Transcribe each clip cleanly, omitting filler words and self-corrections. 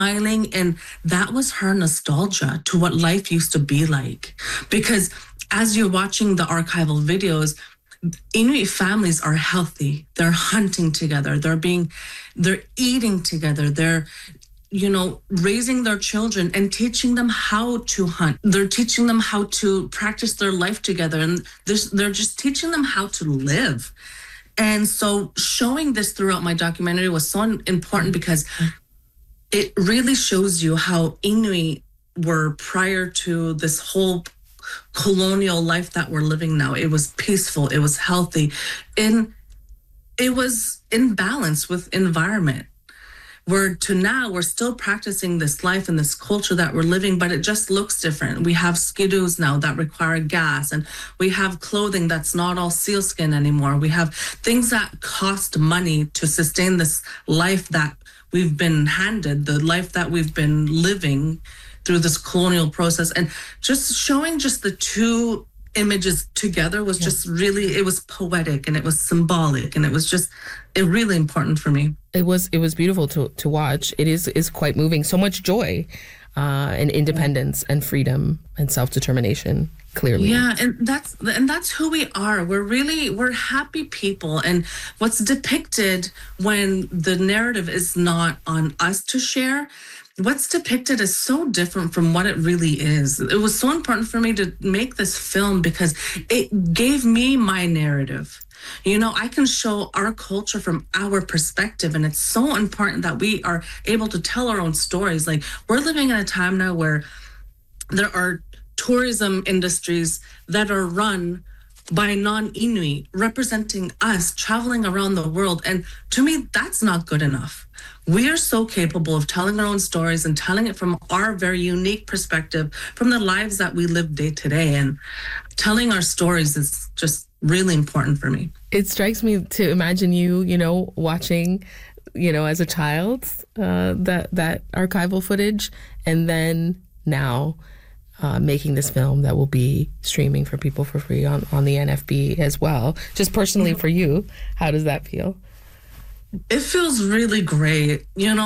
smiling, and that was her nostalgia to what life used to be like. Because as you're watching the archival videos, Inuit families are healthy. They're hunting together. They're eating together. They're, raising their children and teaching them how to hunt. They're teaching them how to practice their life together. And they're just teaching them how to live. And so showing this throughout my documentary was so important because it really shows you how Inuit were prior to this whole colonial life that we're living now. It was peaceful, it was healthy, and it was in balance with environment. Where to now we're still practicing this life and this culture that we're living, but it just looks different. We have skidoos now that require gas, and we have clothing that's not all sealskin anymore. We have things that cost money to sustain this life that we've been handed, the life that we've been living through this colonial process. And just showing just the two images together was just really, it was poetic and it was symbolic, and it was just really important for me. It was beautiful to watch. It is quite moving. So much joy and independence and freedom and self-determination, clearly. Yeah, and that's who we are. We're happy people. And what's depicted when the narrative is not on us to share, what's depicted is so different from what it really is. It was so important for me to make this film because it gave me my narrative. I can show our culture from our perspective, and it's so important that we are able to tell our own stories. Like, we're living in a time now where there are tourism industries that are run by non-Inuit representing us, traveling around the world. And to me, that's not good enough. We are so capable of telling our own stories and telling it from our very unique perspective, from the lives that we live day to day. And telling our stories is just really important for me. It strikes me to imagine you, watching, as a child, that archival footage, and then now making this film that will be streaming for people for free on the NFB as well. Just personally for you, how does that feel? It feels really great.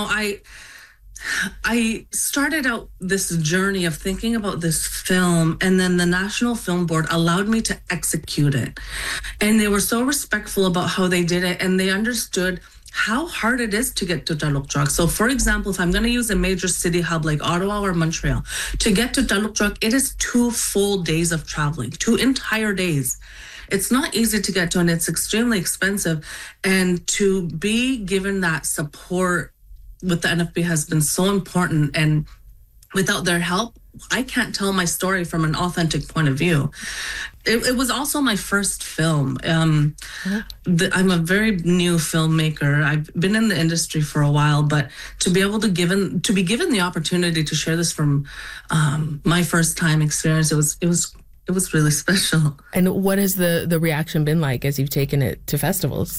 I started out this journey of thinking about this film, and then the National Film Board allowed me to execute it. And they were so respectful about how they did it, and they understood how hard it is to get to Dalukjuak. So for example, if I'm going to use a major city hub like Ottawa or Montreal, to get to Dalukjuak, it is 2 full days of traveling, 2 entire days. It's not easy to get to, and it's extremely expensive. And to be given that support with the NFB has been so important. And without their help, I can't tell my story from an authentic point of view. It was also my first film. I'm a very new filmmaker. I've been in the industry for a while, but to be given the opportunity to share this from my first time experience, it was really special. And what has the reaction been like as you've taken it to festivals?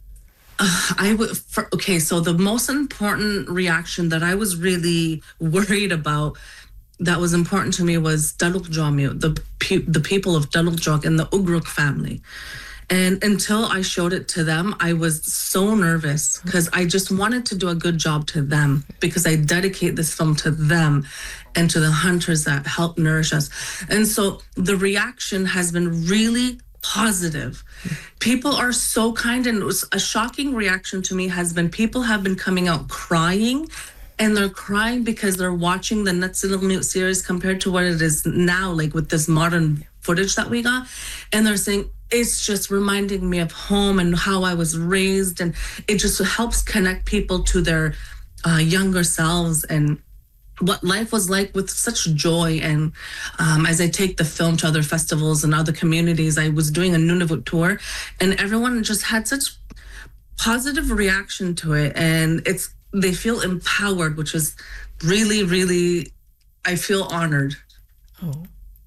So the most important reaction that I was really worried about, that was important to me, was Dalukjuamut, the people of Dalukjuak and the Ugruk family. And until I showed it to them, I was so nervous because I just wanted to do a good job to them, because I dedicate this film to them and to the hunters that help nourish us. And so the reaction has been really positive. People are so kind, and it was a shocking reaction to me has been people have been coming out crying, and they're crying because they're watching the Natsililmut series compared to what it is now, like with this modern footage that we got. And they're saying, it's just reminding me of home and how I was raised. And it just helps connect people to their younger selves and what life was like with such joy. And as I take the film to other festivals and other communities, I was doing a Nunavut tour, and everyone just had such positive reaction to it. And they feel empowered, which is really, really, I feel honored. Oh.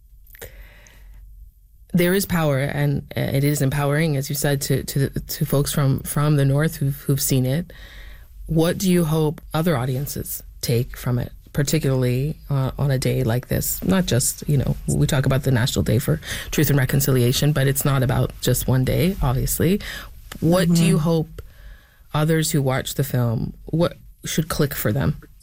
There is power, and it is empowering, as you said, to folks from the North who've seen it. What do you hope other audiences take from it, particularly on a day like this? Not just, we talk about the National Day for Truth and Reconciliation, but it's not about just one day, obviously. What do you hope others who watch the film, what should click for them?